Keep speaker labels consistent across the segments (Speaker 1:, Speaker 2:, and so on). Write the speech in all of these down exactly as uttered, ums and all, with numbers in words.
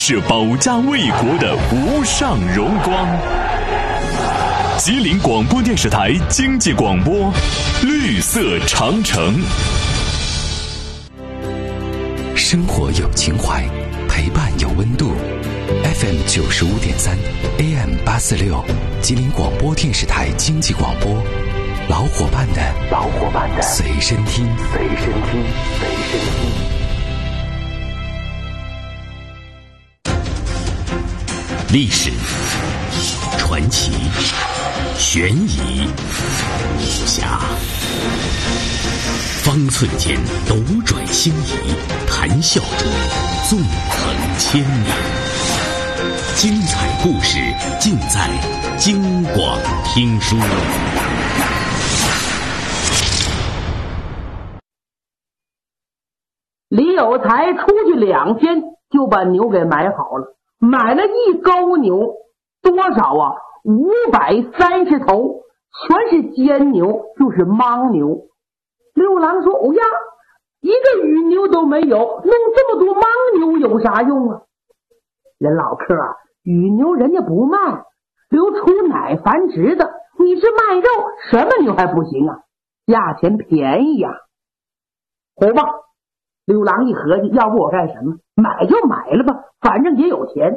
Speaker 1: 是保家卫国的无上荣光。吉林广播电视台经济广播，绿色长城。
Speaker 2: 生活有情怀，陪伴有温度。F M 九十五点三 ，A M 八四六，吉林广播电视台经济广播，老伙伴的老伙伴的随身听，随身听，随身听。
Speaker 3: 历史、传奇、悬疑、武侠，方寸间斗转星移，谈笑中纵横千年。精彩故事尽在京广听书。
Speaker 4: 李有才出去两天就把牛给买好了，买了一沟牛，多少啊？五百三十头，全是尖牛，就是牦牛。六郎说：“哦呀，一个羽牛都没有，弄这么多牦牛有啥用啊？”人老客啊，羽牛人家不卖，留出奶繁殖的。你是卖肉，什么牛还不行啊？价钱便宜呀、啊。好吧，六郎一合计，要不我干什么？买就买了吧，反正也有钱。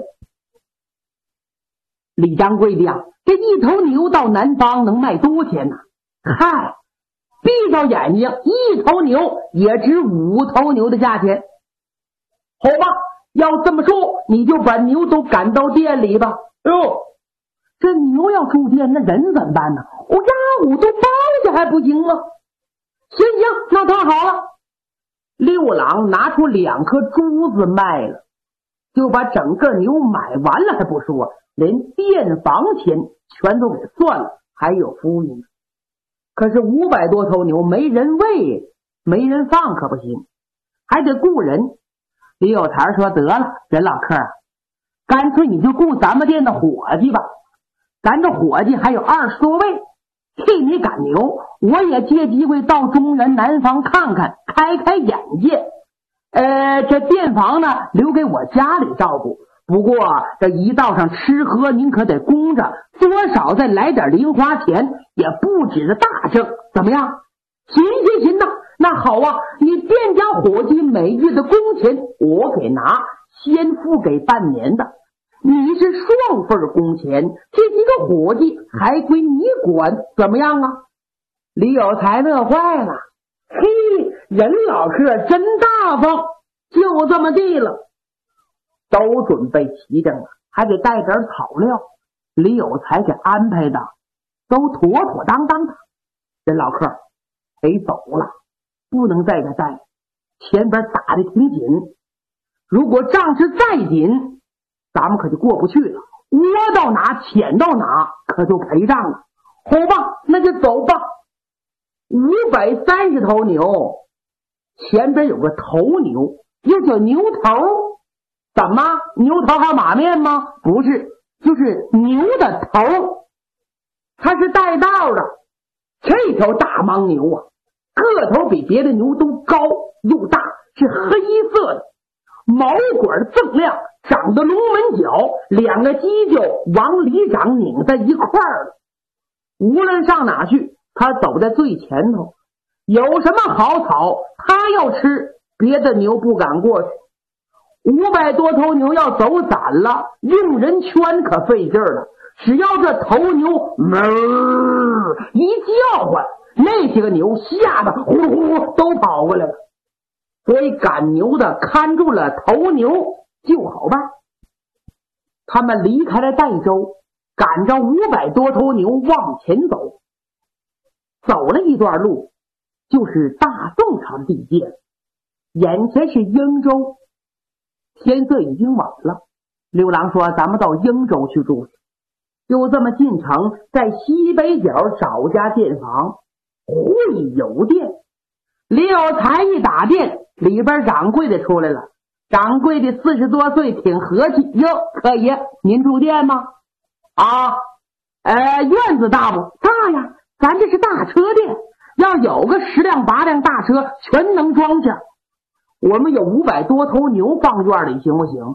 Speaker 4: 李掌柜的呀，这一头牛到南方能卖多少钱呢？嗨，闭上眼睛，一头牛也值五头牛的价钱。好吧，要这么说，你就把牛都赶到店里吧。哟，这牛要住店，那人怎么办呢？我呀，我都包去还不行吗？行行，那太好了。六郎拿出两颗珠子卖了，就把整个牛买完了还不说，连店房钱全都给算了，还有服务呢。可是五百多头牛没人喂，没人放可不行，还得雇人。李有才说：“得了，任老客，干脆你就雇咱们店的伙计吧，咱这伙计还有二十多位，替你赶牛，我也借机会到中原南方看看，开开眼界。呃，这店房呢，留给我家里照顾。不过这一道上吃喝您可得供着，多少再来点零花钱，也不止这大挣，怎么样？行行行呐，那好啊，你店家伙计每月的工钱我给拿，先付给半年的。你是双份工钱，这几个伙计还归你管，怎么样啊？”李有才乐坏了，嘿，任老客真大方，就这么地了。都准备齐整了，还得带点草料，李有才给安排的都妥妥当当的。任老客得走了，不能再给带，前边打得挺紧，如果仗势再紧，咱们可就过不去了，窝到哪潜到哪，可就赔账了。好吧，那就走吧。五百三十头牛，前边有个头牛，又叫牛头。怎么，牛头还有马面吗？不是，就是牛的头，它是带道的。这条大牦牛啊，个头比别的牛都高又大，是黑色的，毛管锃亮，长得龙门角，两个犄角往里长，拧在一块儿了。无论上哪去，他走在最前头，有什么好草他要吃，别的牛不敢过去。五百多头牛要走散了，用人圈可费劲了，只要这头牛哞一叫唤，那些个牛吓得呼噜呼噜都跑过来了。所以赶牛的看住了头牛就好办。他们离开了代州，赶着五百多头牛往前走。走了一段路，就是大宋朝的地界，眼前是英州。天色已经晚了，六郎说：“咱们到英州去住去。”就这么进城，在西北角找家店房，会有店。李有才一打店，里边掌柜的出来了。掌柜的四十多岁，挺和气。哟，客爷，您住店吗？啊，呃，院子大不？大呀，咱这是大车店，要有个十辆八辆大车，全能装下。我们有五百多头牛放院里，行不行？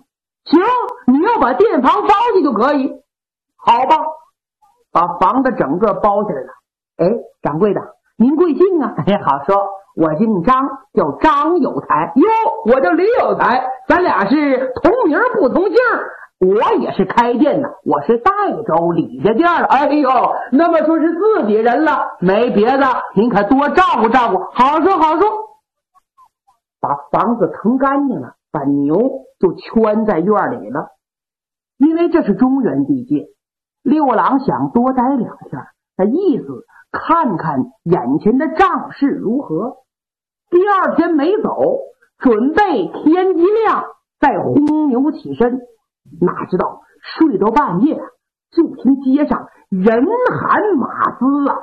Speaker 4: 行，你要把店房包下就可以。好吧，把房子整个包下来了。哎，掌柜的，您贵姓啊？哎，好说，我姓张，叫张有才。哟，我叫李有才，咱俩是同名不同姓。我也是开店的，我是代州李家店了。哎呦，那么说是自己人了，没别的，您可多照顾照顾。好说好说。把房子腾干净了，把牛就圈在院里了。因为这是中原地界，六郎想多待两下，他意思看看眼前的仗势如何。第二天没走，准备天一亮再轰牛起身。哪知道睡到半夜，就听街上人喊马嘶啊，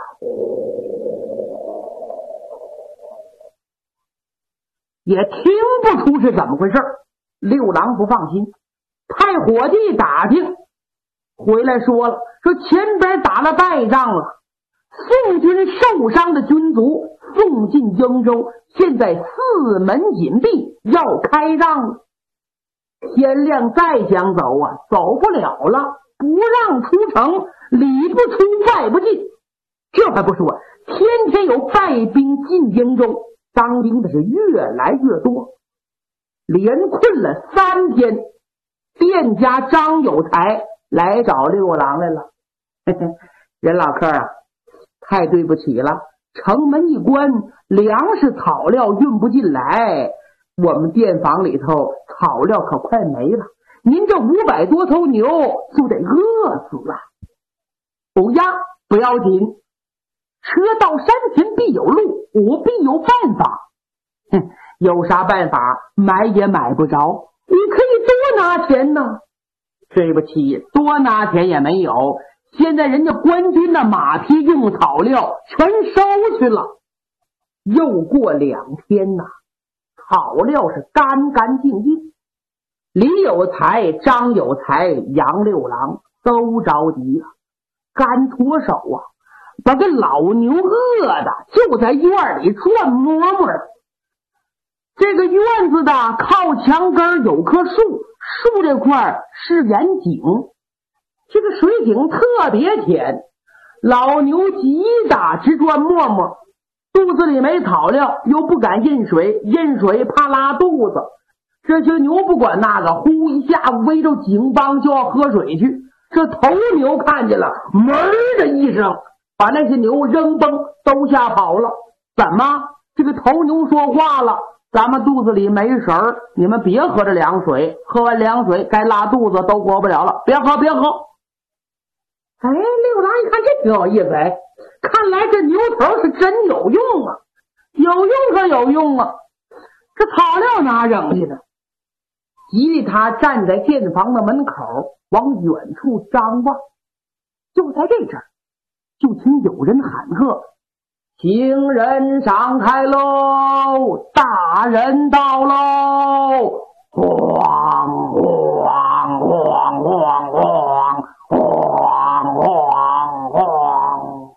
Speaker 4: 也听不出是怎么回事。六郎不放心，派伙计打听，回来说了，说前边打了败仗了，宋军受伤的军卒送进荆州，现在四门紧闭，要开仗了。天亮再想走啊，走不了了，不让出城，里不出外不进。这还不说，天天有败兵进荆州，当兵的是越来越多。连困了三天，店家张有才来找六郎来了。嘿嘿，任老客啊，太对不起了，城门一关，粮食草料运不进来，我们店房里头草料可快没了，您这五百多头牛就得饿死了。不呀，不要紧，车到山前必有路，我必有办法。哼，有啥办法？买也买不着，你可以多拿钱呢。对不起，多拿钱也没有，现在人家官军的马匹用草料全收去了。又过两天呐，草料是干干净净。李有才、张有才、杨六郎都着急了，干脱手啊，把个老牛饿的就在院里转摸摸。这个院子的靠墙根有棵树，树这块是眼井，这个水井特别浅，老牛急的直转摸摸，肚子里没草料，又不敢饮水，饮水怕拉肚子。这些牛不管那个，呼一下围着井帮就要喝水去。这头牛看见了，门的一声把那些牛扔崩都吓跑了。怎么？这个头牛说话了，咱们肚子里没食儿，你们别喝这凉水，喝完凉水该拉肚子都活不了了，别喝别喝。哎，六郎一看这挺有意思，哎，看来这牛头是真有用啊，有用可有用啊。这草料哪扔去的？吉利他站在店房的门口，往远处张望。就在这阵儿，就听有人喊喝：“行人闪开喽，大人到喽！”咣咣咣咣咣咣咣咣。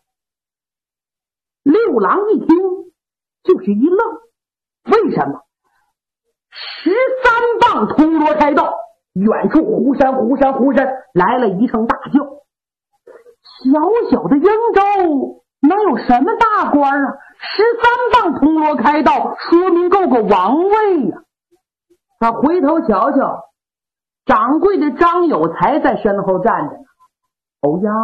Speaker 4: 六郎一听就是一愣，为什么？十三棒铜锣开道，远处呼山呼山呼山来了一声大叫。小小的英州能有什么大官啊？十三棒铜锣开道，说明够个王位呀、啊！他回头瞧瞧，掌柜的张有才在身后站着呢。哦呀，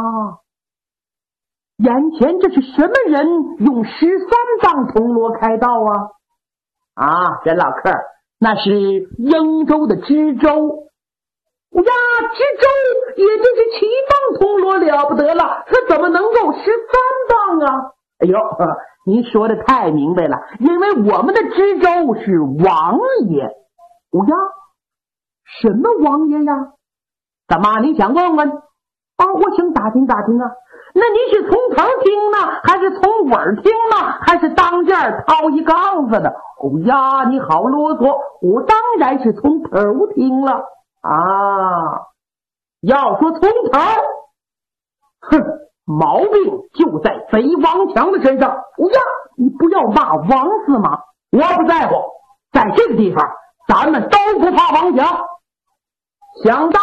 Speaker 4: 眼前这是什么人用十三棒铜锣开道啊？啊，任老客，那是英州的知州。呀，知州也就是七棒铜锣了不得了，他怎么能够十三棒啊？哎呦，您说的太明白了，因为我们的知州是王爷。哦呀，什么王爷呀？怎么你想问问？啊，我想打听打听啊。那你是从头听呢，还是从尾儿听呢，还是当间掏一杠子的？哦呀，你好啰嗦，我当然是从头听了啊。要说从头，哼，毛病就在贼王强的身上。哦呀，你不要骂王司马，我不在乎，在这个地方咱们都不怕王强。 想当